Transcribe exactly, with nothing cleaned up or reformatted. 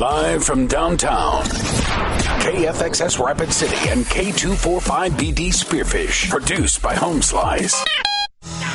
Live from downtown, K F X S Rapid City and K two forty-five B D Spearfish. Produced by Home Slice.